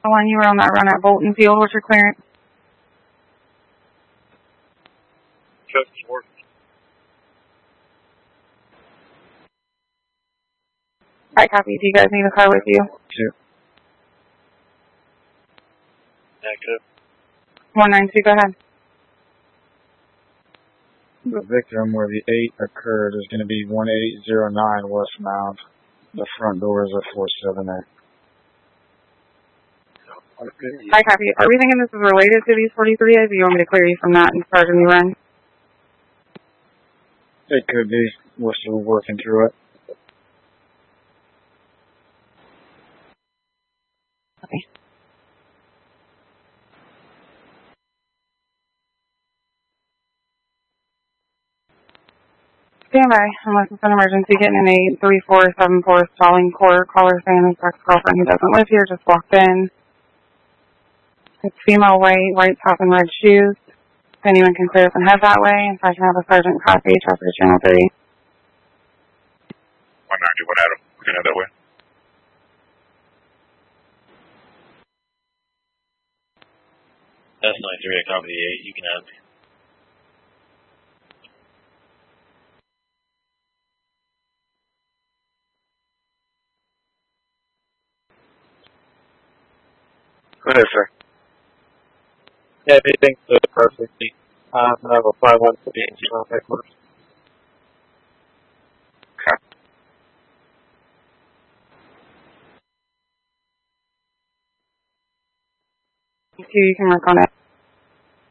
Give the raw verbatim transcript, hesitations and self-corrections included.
Delta one, you were on that run at Bolton Field. What's your clearance? Just four. Alright, copy. Do you guys need a car with you? Two. Negative. one nine two, go ahead. The victim where the eight occurred is going to be one eight zero nine westbound. The front door is at four seven eight. Hi, copy. Are we thinking this is related to these forty-three As? Do you want me to clear you from that and start a new run? It could be. We're still working through it. Okay. Stand by. Unless it's an emergency, getting an eight three four seven four stalling core. Caller saying his ex-girlfriend who doesn't live here just walked in. It's female white, white top and red shoes. If anyone can clear up and head that way, if I can have a sergeant copy, traffic channel three. one ninety-one Adam. We can head that way. S nine three, I copy the eight. You can have me. Go ahead, sir. Yeah, anything to perfectly. Um, I have a five one for the contact first. Okay. You can work on it.